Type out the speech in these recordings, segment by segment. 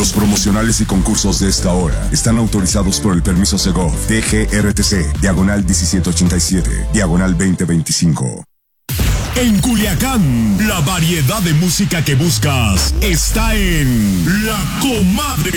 Los promocionales y concursos de esta hora están autorizados por el permiso Segov DGRTC, diagonal 1787, diagonal 2025. En Culiacán, la variedad de música que buscas está en La Comadre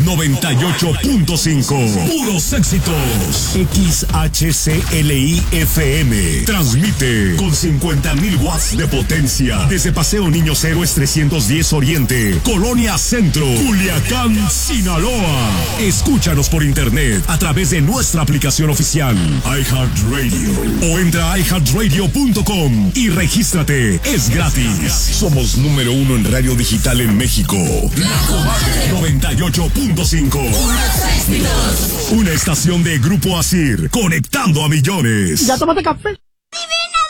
98.5. Puros éxitos. XHCLI FM. Transmite con 50,000 watts de potencia desde Paseo Niños Héroes 310 Oriente, Colonia Centro, Culiacán, Sinaloa. Escúchanos por internet a través de nuestra aplicación oficial iHeartRadio o entra a iHeartRadio.com y regístrate, es gratis. Somos número 1 en radio digital en México. La Comadre 98.5. Una estación de Grupo Asir, conectando a millones. ¿Ya tomaste café? ¡Adivina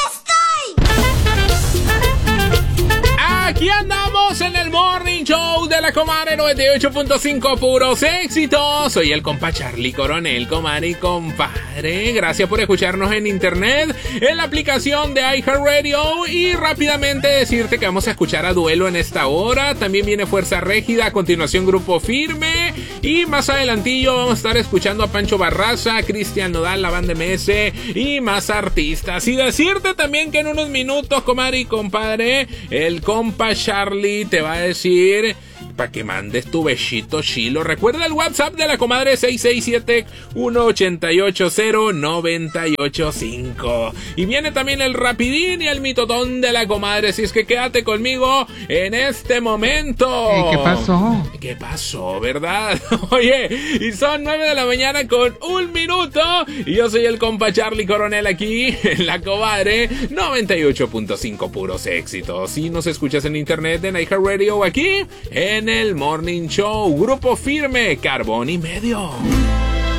dónde estoy! Aquí andamos en el Morning Show de la Comadre 98.5, puros éxitos. Soy el compa Charlie Coronel, comadre y compadre. Gracias por escucharnos en internet, en la aplicación de iHeartRadio. Y rápidamente decirte que vamos a escuchar a Duelo en esta hora. También viene Fuerza Régida, a continuación Grupo Firme. Y más adelantillo vamos a estar escuchando a Pancho Barraza, Cristian Nodal, la banda MS y más artistas. Y decirte también que en unos minutos, comadre y compadre, el compa Charlie te va a decir para que mandes tu besito chilo. Recuerda el WhatsApp de la comadre 667-1880-985. Y viene también el rapidín y el mitotón de la comadre. Así es que quédate conmigo en este momento. ¿Qué pasó? ¿Qué pasó, verdad? Oye, y son 9 de la mañana con 1 minuto. Y yo soy el compa Charlie Coronel aquí en la comadre 98.5, puros éxitos. Y nos escuchas en internet en iHeartRadio aquí en el Morning Show. Grupo Firme, Carbón y Medio.